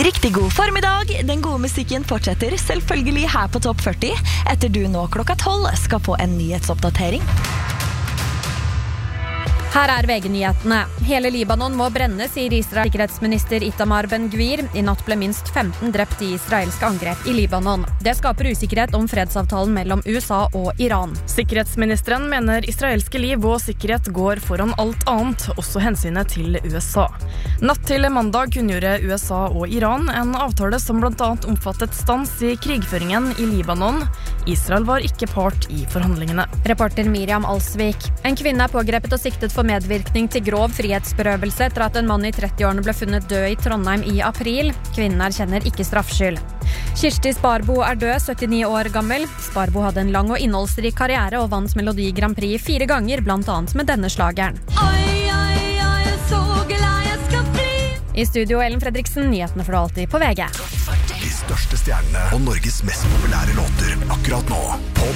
Riktig god formiddag. Den gode musikken fortsetter selvfølgelig her på Topp 40, etter du nå 12:00 skal få en nyhetsoppdatering. Her er VG-nyhetene. Hele Libanon må brennes, sier Israels sikkerhetsminister Itamar Ben-Gvir. I natt ble minst 15 drept i israelske angrep i Libanon. Det skaper usikkerhet om fredsavtalen mellom USA og Iran. Sikkerhetsministeren mener israelske liv og sikkerhet går foran alt annet, også hensynet til USA. Natt til mandag kunngjorde USA og Iran en avtale som blant annet omfattet stans i krigføringen i Libanon. Israel var ikke part i forhandlingene. Reporter Miriam Alsvik. En kvinne er pågrepet og siktet for medvirkning til grov frihetsberøvelse etter at en mann i 30-årene ble funnet død i Trondheim i april. Kvinnen erkjenner ikke straffskyld. Kirsti Sparbo er død, 79 år gammel. Sparbo hadde en lang og innholdsrik karriere og vant Melodi Grand Prix 4 ganger, blant annet med denne slageren. Oi, oi, oi, så glad jeg skal bli. I studio Ellen Fredriksen, nyhetene får du alltid på VG. De største stjernene og Norges mest populære låter akkurat nå på